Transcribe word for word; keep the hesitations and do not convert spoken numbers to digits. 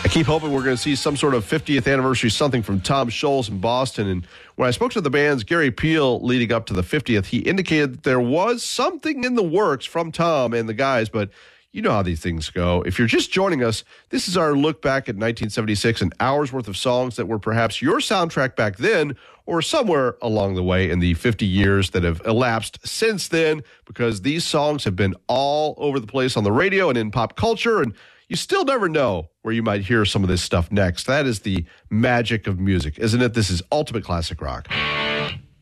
keep hoping we're going to see some sort of fiftieth anniversary something from Tom Scholz in Boston. And when I spoke to the band's Gary Peel leading up to the fiftieth, he indicated that there was something in the works from Tom and the guys, but you know how these things go. If you're just joining us, this is our look back at nineteen seventy-six, an hour's worth of songs that were perhaps your soundtrack back then or somewhere along the way in the fifty years that have elapsed since then, because these songs have been all over the place on the radio and in pop culture, and you still never know where you might hear some of this stuff next. That is the magic of music, isn't it? This is Ultimate Classic Rock.